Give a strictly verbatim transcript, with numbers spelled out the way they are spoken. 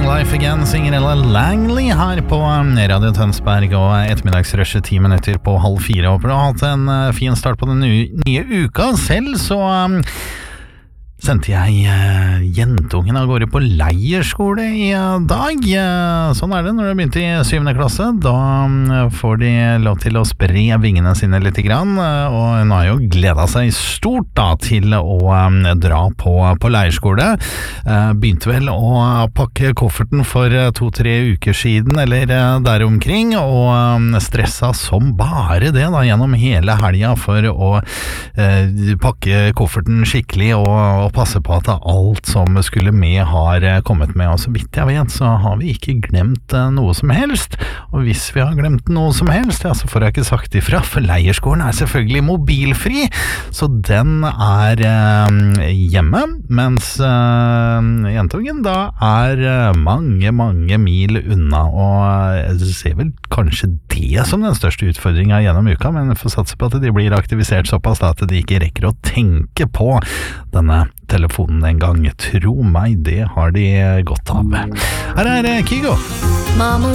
Life Again synger Ella Langley her på Radio Tønsberg, og ettermiddagsrushet ti minutter på halv fire. Håper du har hatt en fin start på den nye uka. Selv så um, sendte jeg uh, jentungen av gårde på leierskole i uh, dag. Uh, sånn er det når du begynte i syvende klasse. Da um, får de lov til å spre vingene sine litt grann, uh, og hun har jo gledet seg stort da til å um, dra på, på leierskole. Uh, begynte vel å pakke kofferten for uh, to-tre uker siden, eller uh, der omkring, og um, stressa som bare det da, gjennom hele helga for å uh, pakke kofferten skikkelig og, og passe på at alt som skulle med har kommet med, og så vidt jeg vet så har vi ikke glemt noe som helst, og hvis vi har glemt noe som helst, ja, så får jeg ikke sagt ifra, for leierskolen er selvfølgelig mobilfri, så den er eh, hjemme, mens eh, jentungen da er mange, mange mil unna, og jeg ser vel kanskje det som den største utfordringen gjennom uka, men jeg får satse på at de blir aktivisert såpass da, at de ikke rekker å tenke på denne telefonen en gang. Tro meg, det har de godt av. Her er Kygo. Mama